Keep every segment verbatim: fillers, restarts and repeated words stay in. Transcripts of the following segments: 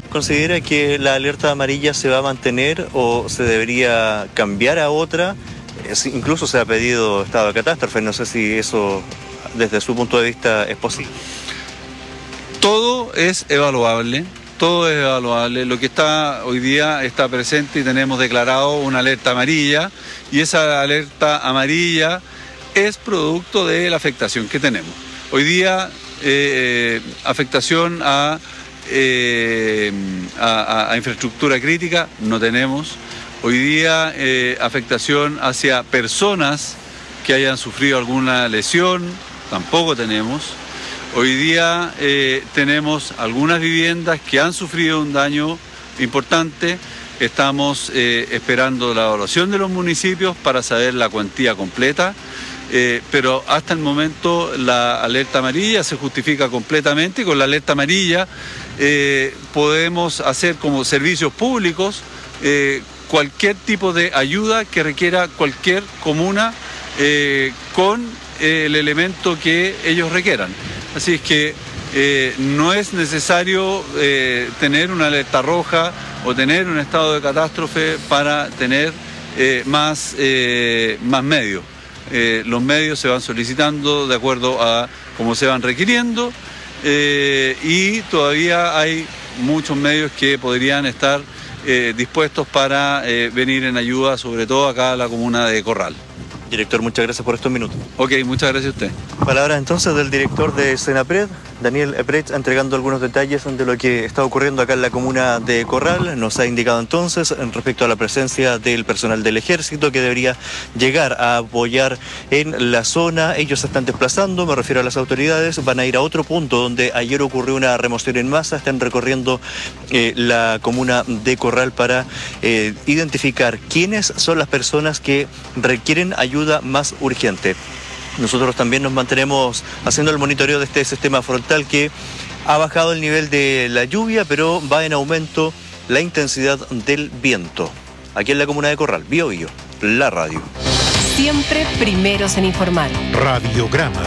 ¿Considera que la alerta amarilla se va a mantener o se debería cambiar a otra? Es, incluso se ha pedido estado de catástrofe, no sé si eso desde su punto de vista es posible. Todo es evaluable, todo es evaluable. Lo que está hoy día está presente y tenemos declarado una alerta amarilla, y esa alerta amarilla es producto de la afectación que tenemos. Hoy día eh, afectación a, eh, a, a infraestructura crítica no tenemos. Hoy día eh, afectación hacia personas que hayan sufrido alguna lesión tampoco tenemos. Hoy día eh, tenemos algunas viviendas que han sufrido un daño importante. Estamos eh, esperando la evaluación de los municipios para saber la cuantía completa, eh, pero hasta el momento la alerta amarilla se justifica completamente, y con la alerta amarilla eh, podemos hacer como servicios públicos eh, cualquier tipo de ayuda que requiera cualquier comuna eh, con eh, el elemento que ellos requieran. Así es que eh, no es necesario eh, tener una alerta roja o tener un estado de catástrofe para tener eh, más, eh, más medios. Eh, los medios se van solicitando de acuerdo a cómo se van requiriendo, eh, y todavía hay muchos medios que podrían estar eh, dispuestos para eh, venir en ayuda, sobre todo acá a la comuna de Corral. Director, muchas gracias por estos minutos. Ok, muchas gracias a usted. Palabras entonces del director de Senapred, Daniel Epret, entregando algunos detalles de lo que está ocurriendo acá en la comuna de Corral. Nos ha indicado entonces respecto a la presencia del personal del ejército que debería llegar a apoyar en la zona. Ellos se están desplazando, me refiero a las autoridades, van a ir a otro punto donde ayer ocurrió una remoción en masa. Están recorriendo eh, la comuna de Corral para eh, identificar quiénes son las personas que requieren ayuda más urgente. Nosotros también nos mantenemos haciendo el monitoreo de este sistema frontal que ha bajado el nivel de la lluvia, pero va en aumento la intensidad del viento. Aquí en la comuna de Corral, Bío Bío, la radio. Siempre primeros en informar. Radiograma.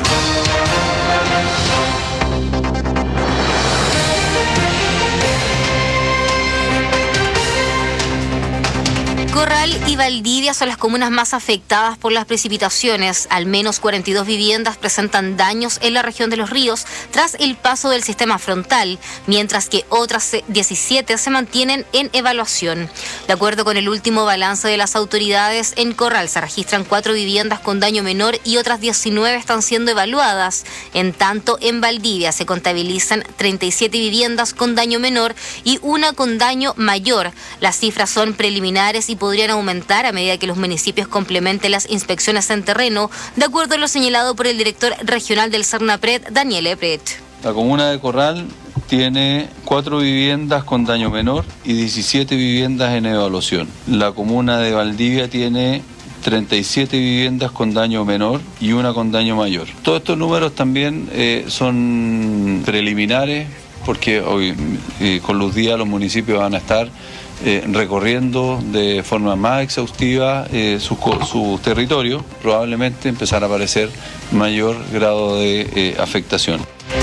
Corral y Valdivia son las comunas más afectadas por las precipitaciones. Al menos cuarenta y dos viviendas presentan daños en la región de Los Ríos tras el paso del sistema frontal, mientras que otras diecisiete se mantienen en evaluación. De acuerdo con el último balance de las autoridades, en Corral se registran cuatro viviendas con daño menor y otras diecinueve están siendo evaluadas. En tanto, en Valdivia se contabilizan treinta y siete viviendas con daño menor y una con daño mayor. Las cifras son preliminares y podrían aumentar a medida que los municipios complementen las inspecciones en terreno, de acuerdo a lo señalado por el director regional del Senapred, Daniel Epret. La comuna de Corral tiene cuatro viviendas con daño menor y diecisiete viviendas en evaluación. La comuna de Valdivia tiene treinta y siete viviendas con daño menor y una con daño mayor. Todos estos números también eh, son preliminares, porque hoy eh, con los días los municipios van a estar Eh, recorriendo de forma más exhaustiva eh, sus su territorios. Probablemente empezará a aparecer mayor grado de eh, afectación.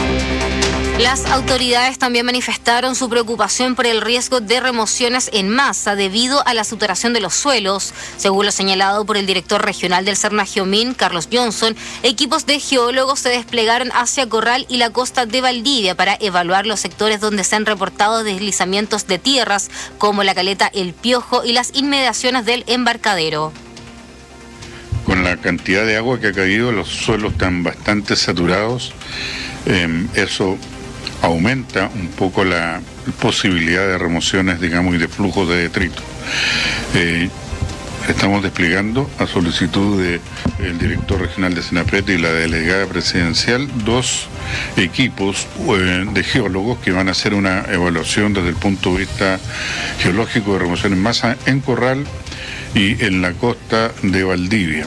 Las autoridades también manifestaron su preocupación por el riesgo de remociones en masa debido a la saturación de los suelos. Según lo señalado por el director regional del Sernagiomín, Carlos Johnson, equipos de geólogos se desplegaron hacia Corral y la costa de Valdivia para evaluar los sectores donde se han reportado deslizamientos de tierras, como la caleta El Piojo y las inmediaciones del embarcadero. Con la cantidad de agua que ha caído, los suelos están bastante saturados. Eh, eso aumenta un poco la posibilidad de remociones, digamos, y de flujos de detrito. Eh, estamos desplegando, a solicitud del director regional de Senapred y la delegada presidencial, dos equipos eh, de geólogos que van a hacer una evaluación desde el punto de vista geológico de remoción en masa en Corral y en la costa de Valdivia.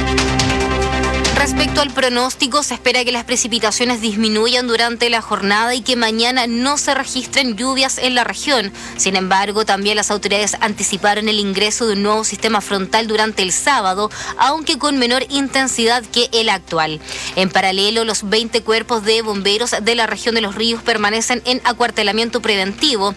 Respecto al pronóstico, se espera que las precipitaciones disminuyan durante la jornada y que mañana no se registren lluvias en la región. Sin embargo, también las autoridades anticiparon el ingreso de un nuevo sistema frontal durante el sábado, aunque con menor intensidad que el actual. En paralelo, los veinte cuerpos de bomberos de la región de Los Ríos permanecen en acuartelamiento preventivo.